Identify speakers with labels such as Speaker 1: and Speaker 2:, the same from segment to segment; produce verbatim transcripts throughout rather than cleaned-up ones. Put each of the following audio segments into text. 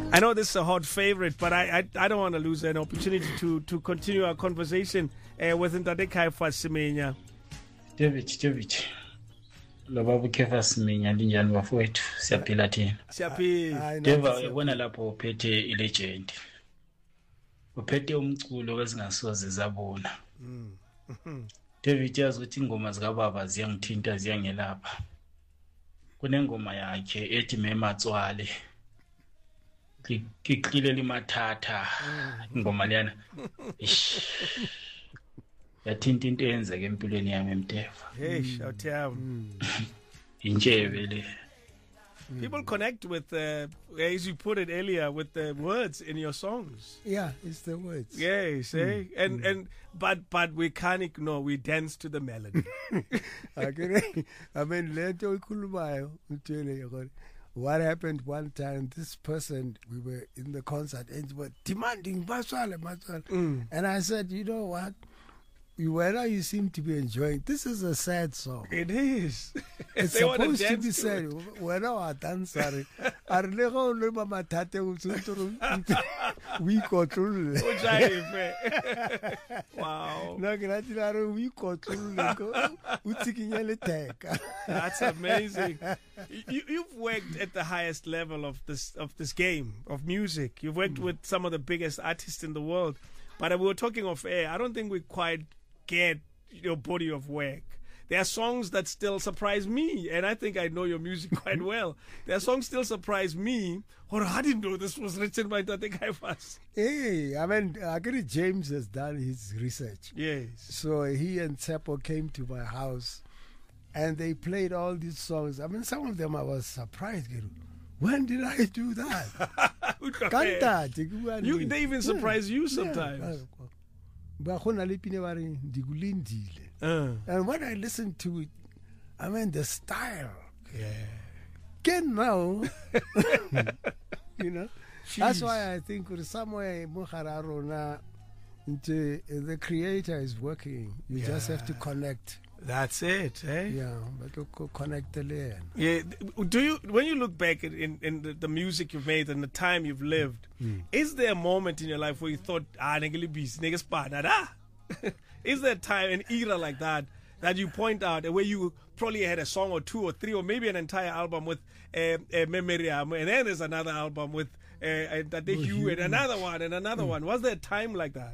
Speaker 1: I know this is a hot favorite, but I I, I don't want to lose an opportunity to to continue our conversation uh, with Ntate Caiphus Semenya.
Speaker 2: David, David. Lo baba Caiphus Semenya linjani bafowethu siyaphila thina.
Speaker 1: Siyaphila.
Speaker 2: Deva ubona lapho uphethe ilegend. Uphethe umculo ezingasoze zabona. David yazi ukuthi ingoma zikababa ziyangithinta ziyangelapha. Kunengoma yakhe ethi Mematswale. Kiqile limathatha ingoma liyana. Yathinta into eyenzeke empilweni yami eMteva.
Speaker 1: Hey, shout out.
Speaker 2: Injebe le.
Speaker 1: People connect with, uh, as you put it earlier, with the words in your songs.
Speaker 3: Yeah, it's the words.
Speaker 1: Yes, eh? Mm. And mm. and but but we can't ignore. We dance to the melody.
Speaker 3: Okay, I mean, what happened one time? This person, we were in the concert and were demanding Maswale, Maswale, mm. and I said, you know what? Whether you seem to be enjoying, this is a sad song.
Speaker 1: It is.
Speaker 3: It's
Speaker 1: they
Speaker 3: supposed to be
Speaker 1: to
Speaker 3: sad. Whether I dance, sorry, I never remember my tate we control.
Speaker 1: Wow. That's amazing. You, you've worked at the highest level of this of this game of music. You've worked mm. with some of the biggest artists in the world. But we were talking off air. I don't think we quite get your body of work. There are songs that still surprise me, and I think I know your music quite well. There are songs still surprise me. Or I didn't know this was written by Ntate Caiphus.
Speaker 3: Hey, I mean, actually James has done his research.
Speaker 1: Yes.
Speaker 3: So he and Tsepo came to my house, and they played all these songs. I mean, some of them I was surprised. When did I do that?
Speaker 1: you, they even surprise yeah. you sometimes.
Speaker 3: Yeah. Uh. And when I listen to it, I mean, the style.
Speaker 1: Yeah.
Speaker 3: Can now. You know? Jeez. That's why I think somewhere the creator is working. You yeah. just have to connect.
Speaker 1: That's it, eh?
Speaker 3: Yeah, but to connect the land.
Speaker 1: Yeah. Do you, when you look back in, in the, the music you've made and the time you've lived, mm. is there a moment in your life where you thought, ah, nigga, is there a time, an era like that, that you point out where you probably had a song or two or three or maybe an entire album with uh, uh, Memoriam, and then there's another album with uh, uh, Tate Hugh and another one and another mm. one. Was there a time like that?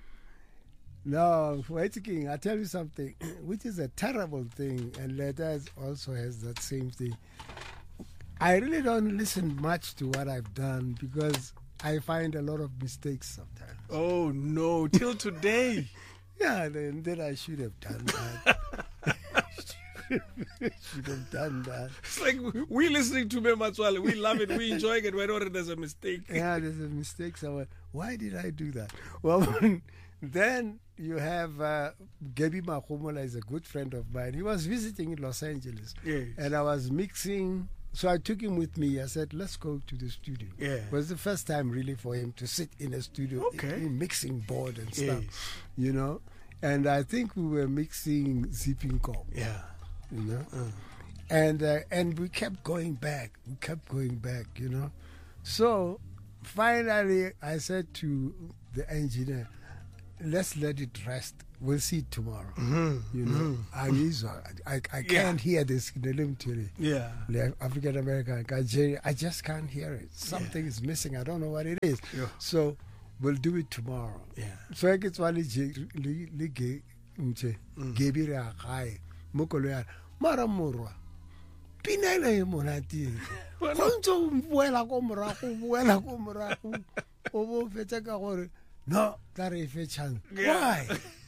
Speaker 3: No, wait, King, I'll tell you something, which is a terrible thing, and Letters also has that same thing. I really don't listen much to what I've done because I find a lot of mistakes sometimes.
Speaker 1: Oh, no, till today.
Speaker 3: Yeah, then, then I should have done that. should have done that.
Speaker 1: It's like we listening to Mematswale, we love it, we enjoying it, whenever there's a mistake.
Speaker 3: Yeah, there's a mistake somewhere. Why did I do that? Well, then you have uh, Gaby Mahomola is a good friend of mine. He was visiting in Los Angeles.
Speaker 1: Yes.
Speaker 3: And I was mixing. So I took him with me. I said, let's go to the studio.
Speaker 1: Yeah.
Speaker 3: It was the first time really for him to sit in a studio,
Speaker 1: okay.
Speaker 3: in, in mixing board and stuff,
Speaker 1: yes.
Speaker 3: you know. And I think we were mixing Zipping Cop.
Speaker 1: Yeah.
Speaker 3: You know.
Speaker 1: Uh.
Speaker 3: And, uh, and we kept going back. We kept going back, you know. So finally I said to the engineer, let's let it rest. We'll see it tomorrow.
Speaker 1: Mm-hmm.
Speaker 3: You know, mm-hmm. I, I, I can't
Speaker 1: yeah.
Speaker 3: hear this.
Speaker 1: Yeah.
Speaker 3: African American, I just can't hear it. Something yeah. is missing. I don't know what it is.
Speaker 1: Yeah.
Speaker 3: So we'll do it tomorrow.
Speaker 1: Yeah.
Speaker 3: So I get one Gaby Rakai, Mokoloya, Maramurwa. Pinela e monati. Konzo buela ko morago, buela ko morago. O bo fetsa ka gore no, that is a chance. Why?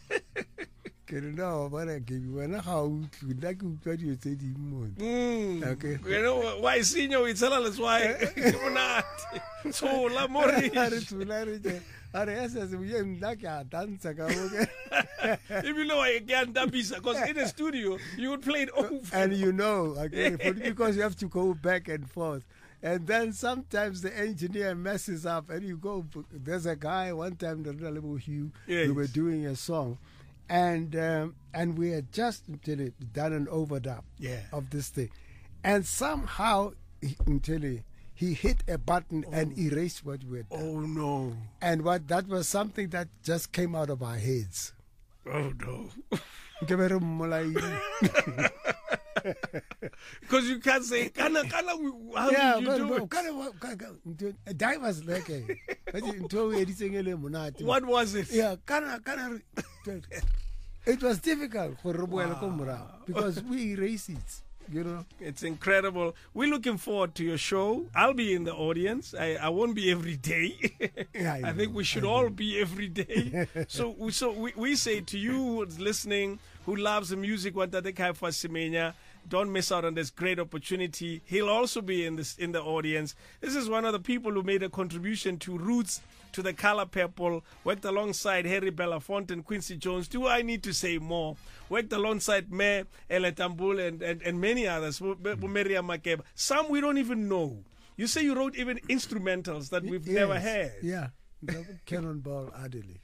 Speaker 3: No, but I give you an how to like what you said in
Speaker 1: Okay. You know why, senior? It's all that's why. Not so la mori. If you know I can't dance because in the studio you would play it over.
Speaker 3: And you know, again, because you have to go back and forth. And then sometimes the engineer messes up and you go, there's a guy, one time, the Reliable Hugh, yes. we were doing a song. And um, and we had just done an overdub
Speaker 1: yeah.
Speaker 3: of this thing. And somehow, until he, he hit a button oh. and erased what we had done.
Speaker 1: Oh no.
Speaker 3: And what that was something that just came out of our heads.
Speaker 1: Oh no. Because you can't say kana kana how
Speaker 3: yeah,
Speaker 1: did you do it?
Speaker 3: Kana, kana, that was like
Speaker 1: what was it?
Speaker 3: Yeah, kana kana. It was difficult for wow. because we erase it. You know,
Speaker 1: it's incredible. We're looking forward to your show. I'll be in the audience. I, I won't be every day.
Speaker 3: yeah, I,
Speaker 1: I think we should all be every day. so, so we, we say to you who's listening, who loves the music, don't miss out on this great opportunity. He'll also be in this in the audience. This is one of the people who made a contribution to Roots to the Color Purple, worked alongside Harry Belafonte and Quincy Jones. Do I need to say more? Worked alongside Me, Eletambul, and, and, and many others, Miriam Makeba. Some we don't even know. You say you wrote even instrumentals that we've
Speaker 3: yes.
Speaker 1: never heard.
Speaker 3: Yeah, Cannonball Adderley.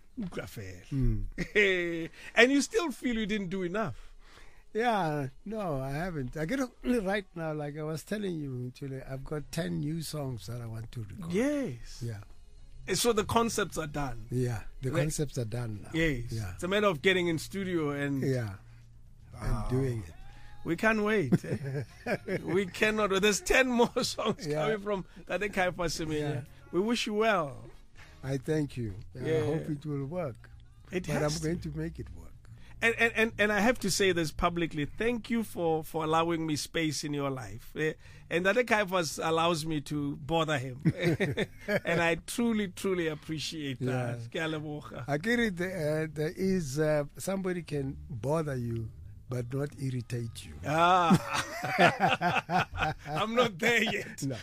Speaker 1: Mm. And you still feel you didn't do enough?
Speaker 3: Yeah, no, I haven't. I get right now, like I was telling you, actually, I've got ten new songs that I want to record.
Speaker 1: Yes.
Speaker 3: Yeah.
Speaker 1: So the concepts are done.
Speaker 3: Yeah, the like, concepts are done now.
Speaker 1: Yes.
Speaker 3: Yeah.
Speaker 1: It's a matter of getting in studio and
Speaker 3: yeah, wow. and doing it.
Speaker 1: We can't wait. eh? We cannot. There's ten more songs yeah. coming from Tade Kaifa Semenya. Yeah. We wish you well.
Speaker 3: I thank you. Yeah. I hope it will work.
Speaker 1: It
Speaker 3: but
Speaker 1: has
Speaker 3: I'm going to make it work.
Speaker 1: And, and, and, and I have to say this publicly. Thank you for, for allowing me space in your life. Eh? And Tade Kaifa allows me to bother him. And I truly, truly appreciate that.
Speaker 3: Yeah. I get it. Uh, there is uh, somebody can bother you, but not irritate you.
Speaker 1: Ah, I'm not there yet.
Speaker 3: No.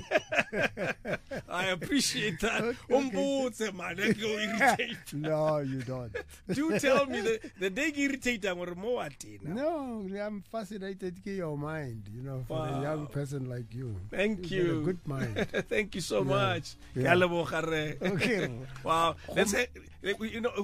Speaker 1: I appreciate that. Okay, okay.
Speaker 3: No, you don't.
Speaker 1: Do tell me the the day irritate or more.
Speaker 3: No, I'm fascinated by your mind. You know, for wow. a young person like you.
Speaker 1: Thank
Speaker 3: You've
Speaker 1: you.
Speaker 3: got a good mind.
Speaker 1: Thank you so
Speaker 3: yeah.
Speaker 1: much.
Speaker 3: Yeah.
Speaker 1: Okay. Wow. Let's say, you know,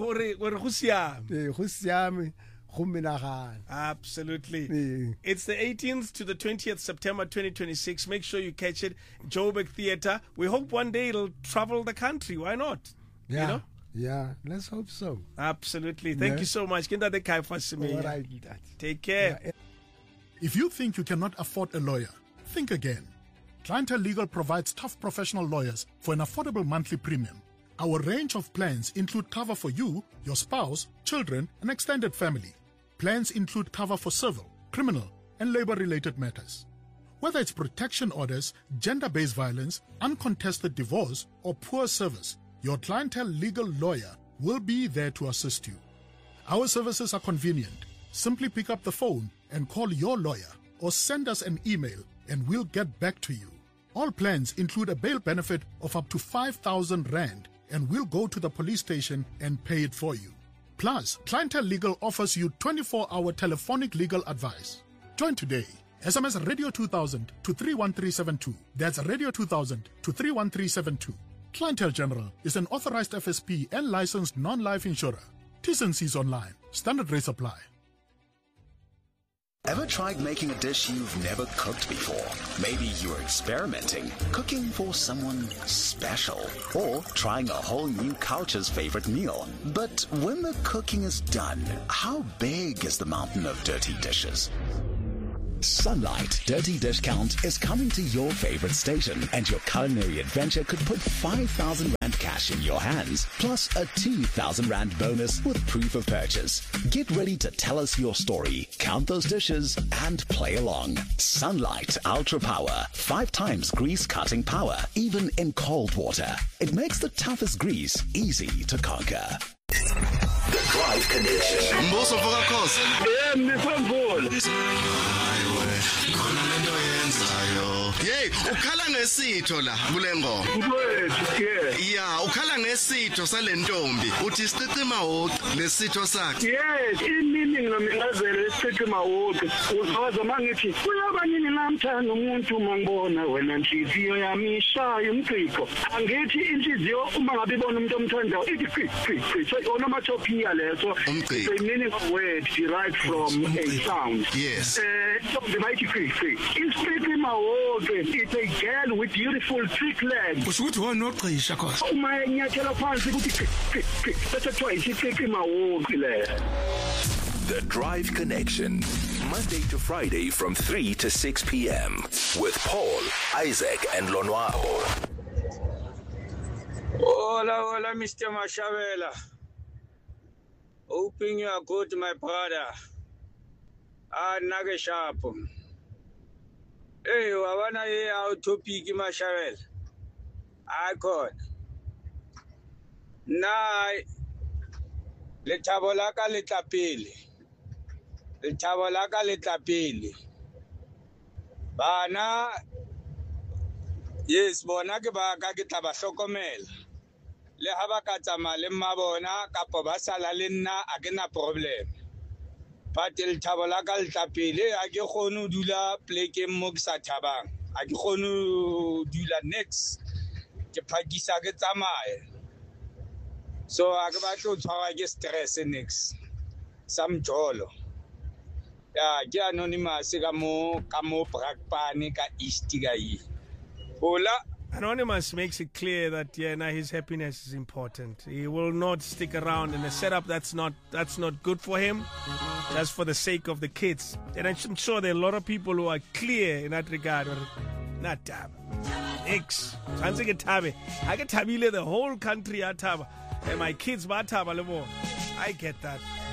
Speaker 1: absolutely.
Speaker 3: Yeah.
Speaker 1: It's the eighteenth to the twentieth September twenty twenty-six. Make sure you catch it. Joburg Theatre. We hope one day it'll travel the country. Why not?
Speaker 3: Yeah.
Speaker 1: You know?
Speaker 3: Yeah, let's hope so.
Speaker 1: Absolutely. Thank
Speaker 3: yeah.
Speaker 1: you so much.
Speaker 3: All right.
Speaker 1: Take care.
Speaker 3: Yeah.
Speaker 4: If you think you cannot afford a lawyer, think again. Clientele Legal provides tough professional lawyers for an affordable monthly premium. Our range of plans include cover for you, your spouse, children, and extended family. Plans include cover for civil, criminal, and labor-related matters. Whether it's protection orders, gender-based violence, uncontested divorce, or poor service, your Clientele Legal lawyer will be there to assist you. Our services are convenient. Simply pick up the phone and call your lawyer or send us an email and we'll get back to you. All plans include a bail benefit of up to five thousand rand and we'll go to the police station and pay it for you. Plus, Clientele Legal offers you twenty-four hour telephonic legal advice. Join today. S M S Radio two thousand to three one three seven two. That's Radio two thousand to three one three seven two. Clientele General is an authorized F S P and licensed non-life insurer. T's and C's online. Standard rates apply.
Speaker 5: Ever tried making a dish you've never cooked before? Maybe you're experimenting, cooking for someone special, or trying a whole new culture's favorite meal. But when the cooking is done, how big is the mountain of dirty dishes? Sunlight Dirty Dish Count is coming to your favorite station, and your culinary adventure could put five thousand rand cash in your hands, plus a two thousand rand bonus with proof of purchase. Get ready to tell us your story, count those dishes, and play along. Sunlight Ultra Power, five times grease cutting power, even in cold water. It makes the toughest grease easy to conquer. The Drive Connection.
Speaker 6: Mbuso vuka khosi.
Speaker 7: Yeah, mifamvula.
Speaker 6: Hey, ukhala ngesitho la kulengo.
Speaker 7: Mfowethu, yeah.
Speaker 6: Yeah, ukhala ngesitho salentombi. Uthi sicicima woqi lesitho sakhe.
Speaker 7: Yes, inini ngamingazele sicicima woqi. Uzwaza mangithi uyabanini namthanda umuntu mangibona wena inhliziyo yami ishaya umciko. Angithi inhliziyo uma ngabe ibona umuntu omthandayo ithi qi qi qi. So onomatopia leso.
Speaker 6: Umciko.
Speaker 7: The meaning of word derived from a sound.
Speaker 6: Yes.
Speaker 7: Uh, ntombi bayithi kwifi isiqiqi mawoke it's a girl with beautiful thick legs
Speaker 6: kusho ukuthi wona ogqisha khosi
Speaker 7: uma enyathela phansi ukuthi bese kuthiwa isiqiqi mawoke le.
Speaker 8: The Drive Connection, Monday to Friday from three to six p.m. with Paul, Isaac and Lonwabo.
Speaker 9: Hola, hola, Mister Mashavela. Hoping you are good, my brother. Ah, nage sharp. Hey, wawana ye out topic Mashavela. I got. Na le tabolaka le tapele. Le tabolaka le tapele. Bana yes, bona ke ba ka ke tla ba hlokomela. Le ha ba ka tsamaya le mabona kapo ba sala le nna a ke na problem. But le tabolaka le tapele a ke khone ho dula plekeng mo ke sa thabang. A ke khone ho dula next. Ke phakisa ke tsamaye. So a ke batla ho tshwara ke stress next. Some jolo. Ya ke anonymous ka mo ka mo brakpane ka east ka yi. Hola.
Speaker 1: Anonymous makes it clear that yeah, now his happiness is important. He will not stick around in a setup that's not that's not good for him, just for the sake of the kids. And I'm sure there are a lot of people who are clear in that regard. Not tab. X. I get tabile the whole country at tab. And my kids ba tab. I get that.